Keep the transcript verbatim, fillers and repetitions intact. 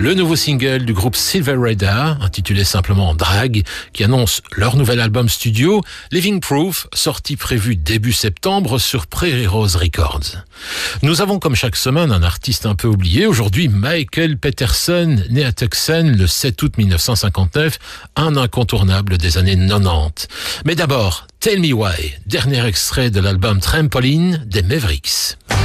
le nouveau single du groupe Silver Radar, intitulé simplement Drag, qui annonce leur nouvel album studio, Living Proof, sortie prévue début septembre sur Prairie Rose Records. Nous avons comme chaque semaine un artiste un peu oublié. Aujourd'hui, Michael Peterson, né à Tucson le sept août mille neuf cent cinquante-neuf, un incontournable des années quatre-vingt-dix. Mais d'abord, Tell Me Why, dernier extrait de l'album Trampoline des Mavericks.